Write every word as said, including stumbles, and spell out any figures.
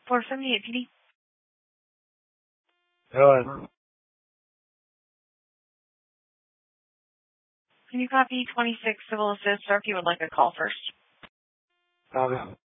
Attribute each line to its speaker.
Speaker 1: four seventy-eight P D.
Speaker 2: Go ahead.
Speaker 1: Can you copy twenty-six Civil Assist, or if you would like a call first?
Speaker 2: Copy.